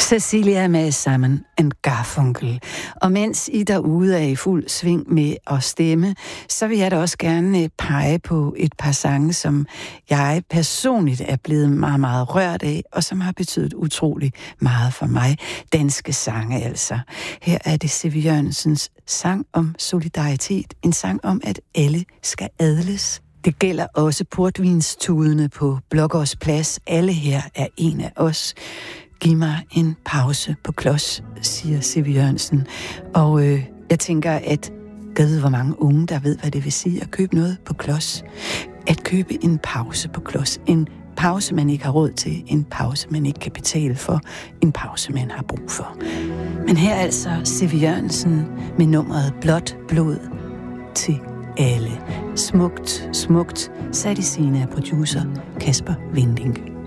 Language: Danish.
Cecilia med Simon & Garfunkel. Og mens I derude er i fuld sving med at stemme, så vil jeg da også gerne pege på et par sange, som jeg personligt er blevet meget, meget rørt af, og som har betydet utrolig meget for mig. Danske sange altså. Her er det C.V. Jørgensens sang om solidaritet. En sang om, at alle skal adles. Det gælder også portvinstudene på Blågårds Plads. Alle her er en af os. Giv mig en pause på klods, siger C.V. Jørgensen. Og jeg tænker, at ved hvor mange unge, der ved, hvad det vil sige at købe noget på klods. At købe en pause på klods. En pause, man ikke har råd til. En pause, man ikke kan betale for. En pause, man har brug for. Men her altså C.V. Jørgensen med nummeret Blåt blod til alle. Smukt, smukt, sat i scene af producer Kasper Winding.